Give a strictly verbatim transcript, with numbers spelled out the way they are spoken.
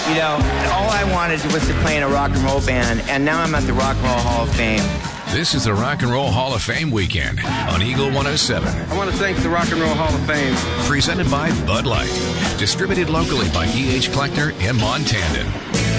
You know, all I wanted was to play in a rock and roll band, and now I'm at the Rock and Roll Hall of Fame. This is the Rock and Roll Hall of Fame weekend on Eagle one oh seven. I want to thank the Rock and Roll Hall of Fame. Presented by Bud Light. Distributed locally by E H. Kleckner and Montandon.